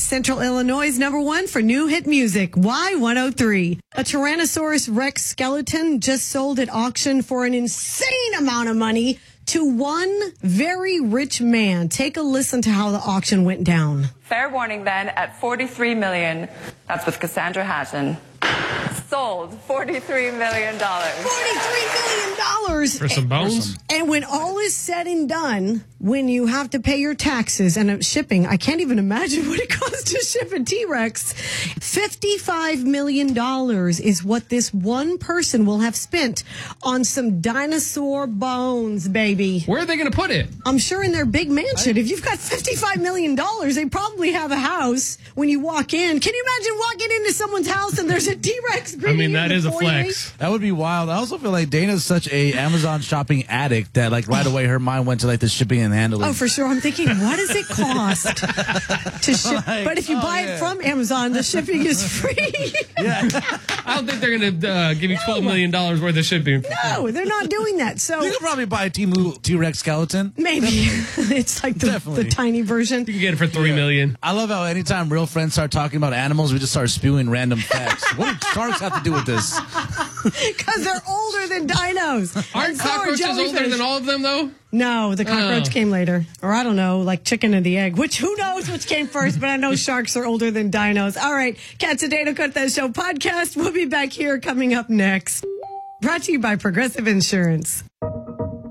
Central Illinois' #1 for new hit music, Y103. A Tyrannosaurus Rex skeleton just sold at auction for an insane amount of money to one very rich man. Take a listen to how the auction went down. Fair warning then, at $43 million, that's with Cassandra Hatton, sold $43 million. $43 million! For some bones? And when all is said and done, when you have to pay your taxes and shipping, I can't even imagine what it costs to ship a T-Rex. $55 million is what this one person will have spent on some dinosaur bones, baby. Where are they going to put it? I'm sure in their big mansion. If you've got $55 million, they probably have a house when you walk in. Can you imagine walking into someone's house and there's a T-Rex greeting you? I mean, that is a flex. That would be wild. I also feel like Dana's such a Amazon shopping addict that like right away her mind went to like the shipping and handling. Oh, for sure. I'm thinking, what does it cost to ship? Like, but if you buy it from Amazon, the shipping is free. I don't think they're going to give you $12 million worth of shipping. No, they're not doing that. So You could probably buy a T-Rex skeleton. maybe it's like the tiny version. You can get it for $3 million. I love how anytime real friends start talking about animals, we just start spewing random facts. What do sharks have to do with this? Because they're older than dinos. Aren't And so are cockroaches older jellyfish. than all of them, though? No, the cockroach came later. Or I don't know, like chicken and the egg, which who knows which came first, but I know sharks are older than dinos. All right, Cats a Day to Cut That Show podcast. We'll be back here coming up next. Brought to you by Progressive Insurance.